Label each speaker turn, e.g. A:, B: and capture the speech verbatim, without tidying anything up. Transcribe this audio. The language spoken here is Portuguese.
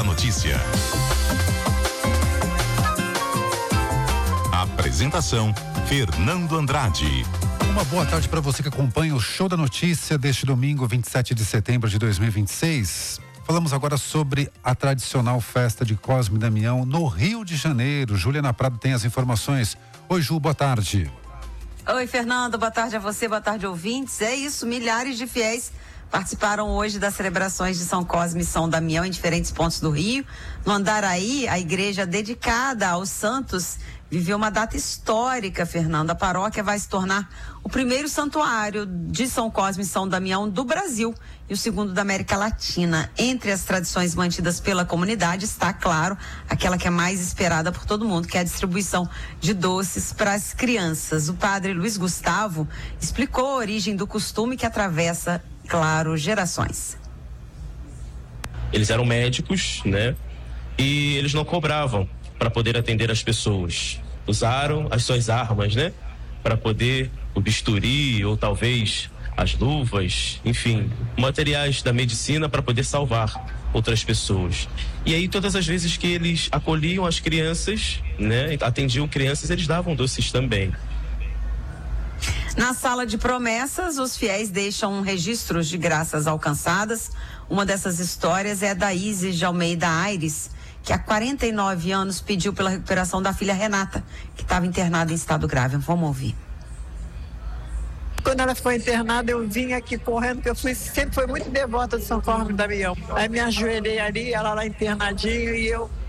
A: da Notícia. Apresentação: Fernando Andrade.
B: Uma boa tarde para você que acompanha o Show da Notícia deste domingo, vinte e sete de setembro de dois mil e vinte e seis. Falamos agora sobre a tradicional festa de Cosme e Damião no Rio de Janeiro. Juliana Prado tem as informações. Oi, Ju, boa tarde.
C: Oi, Fernando, boa tarde a você, boa tarde, ouvintes. É isso, milhares de fiéis participaram hoje das celebrações de São Cosme e São Damião em diferentes pontos do Rio. No Andaraí, a igreja dedicada aos santos viveu uma data histórica, Fernando. A paróquia vai se tornar o primeiro santuário de São Cosme e São Damião do Brasil e o segundo da América Latina. Entre as tradições mantidas pela comunidade está, claro, aquela que é mais esperada por todo mundo, que é a distribuição de doces para as crianças. O padre Luiz Gustavo explicou a origem do costume que atravessa, claro, gerações.
D: Eles eram médicos, né? E eles não cobravam para poder atender as pessoas. Usaram as suas armas, né? Para poder o bisturi ou talvez as luvas, enfim, materiais da medicina para poder salvar outras pessoas. E aí todas as vezes que eles acolhiam as crianças, né? Atendiam crianças, eles davam doces também.
C: Na sala de promessas, os fiéis deixam registros de graças alcançadas. Uma dessas histórias é a da Isis de Almeida Aires, que há quarenta e nove anos pediu pela recuperação da filha Renata, que estava internada em estado grave. Vamos ouvir.
E: Quando ela foi internada, eu vim aqui correndo, porque eu fui, sempre fui muito devota de São Cosme e Damião. Aí me ajoelhei ali, ela lá internadinho, e eu